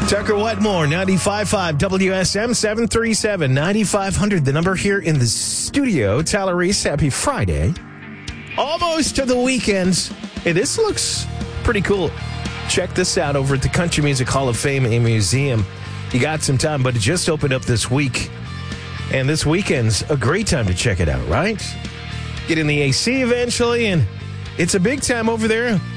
Tucker Wetmore, 95.5 WSM 737-9500. The number here in the studio. Tyler Reese, happy Friday. Almost to the weekends. Hey, this looks pretty cool. Check this out over at the Country Music Hall of Fame and Museum. You got some time, but it just opened up this week. And this weekend's a great time to check it out, right? Get in the AC eventually, and it's a big time over there.